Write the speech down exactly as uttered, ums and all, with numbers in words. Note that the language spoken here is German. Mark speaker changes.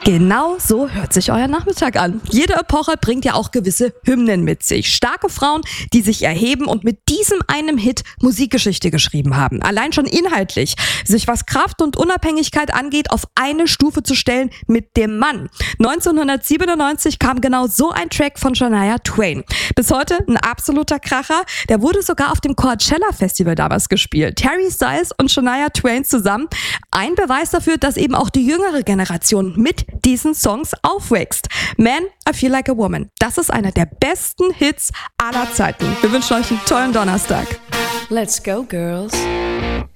Speaker 1: Genau so hört sich euer Nachmittag an. Jede Epoche bringt ja auch gewisse Hymnen mit sich. Starke Frauen, die sich erheben und mit diesem einen Hit Musikgeschichte geschrieben haben. Allein schon inhaltlich, sich was Kraft und Unabhängigkeit angeht, auf eine Stufe zu stellen mit dem Mann. neunzehnhundertsiebenundneunzig kam genau so ein Track von Shania Twain. Bis heute ein absoluter Kracher. Der wurde sogar auf dem Coachella Festival damals gespielt. Harry Styles und Shania Twain zusammen. Ein Beweis dafür, dass eben auch die jüngere Generation mit diesen Songs aufwächst. Man, I Feel Like a Woman. Das ist einer der besten Hits aller Zeiten. Wir wünschen euch einen tollen Donnerstag.
Speaker 2: Let's go, girls.